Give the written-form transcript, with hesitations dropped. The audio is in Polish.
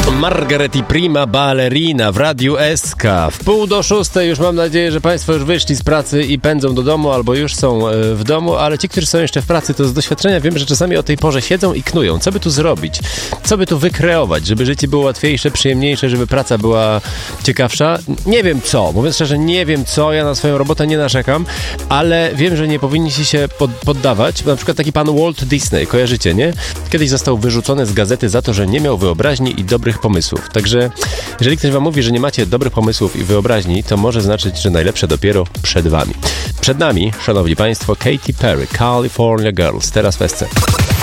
Margaret i Prima Ballerina w Radiu SK. W 5:45 już mam nadzieję, że Państwo już wyszli z pracy i pędzą do domu, albo już są w domu, ale ci, którzy są jeszcze w pracy, to z doświadczenia wiem, że czasami o tej porze siedzą i knują. Co by tu zrobić? Co by tu wykreować, żeby życie było łatwiejsze, przyjemniejsze, żeby praca była ciekawsza? Nie wiem co. Mówiąc szczerze, nie wiem co. Ja na swoją robotę nie narzekam, ale wiem, że nie powinniście się poddawać. Na przykład taki pan Walt Disney, kojarzycie, nie? Kiedyś został wyrzucony z gazety za to, że nie miał wyobraźni i dobrych pomysłów. Także jeżeli ktoś wam mówi, że nie macie dobrych pomysłów i wyobraźni, to może znaczyć, że najlepsze dopiero przed wami. Przed nami, szanowni państwo, Katy Perry, California Girls, teraz w SC.